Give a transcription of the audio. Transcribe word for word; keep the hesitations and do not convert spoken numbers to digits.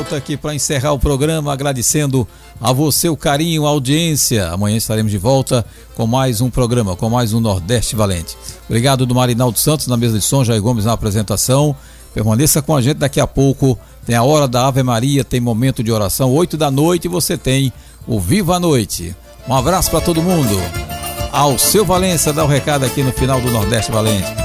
volta aqui para encerrar o programa, agradecendo a você o carinho, a audiência. Amanhã estaremos de volta com mais um programa, com mais um Nordeste Valente. Obrigado do Marinaldo Santos na mesa de som, Jair Gomes na apresentação. Permaneça com a gente daqui a pouco. Tem a hora da Ave Maria, tem momento de oração, oito da noite, e você tem o Viva a Noite. Um abraço para todo mundo. Ao seu Valença, dá o recado aqui no final do Nordeste Valente.